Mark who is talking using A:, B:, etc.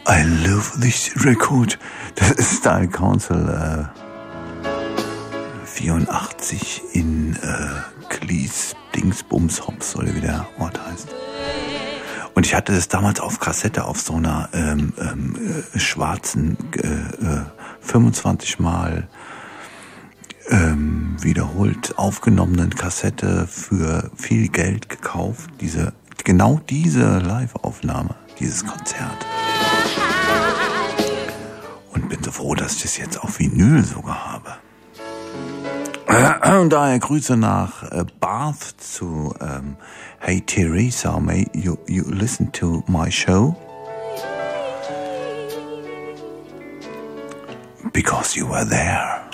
A: I love this record. Das ist Style Council 84 in Klies Dingsbums Hops, oder wie der Ort heißt. Und ich hatte das damals auf Kassette auf so einer schwarzen 25 Mal wiederholt aufgenommenen Kassette für viel Geld gekauft. Genau diese Live-Aufnahme, dieses Konzert. Und bin so froh, dass ich das jetzt auf Vinyl sogar habe. Und daher Grüße nach Bath zu Hey Teresa, may you listen to my show? Because you were there.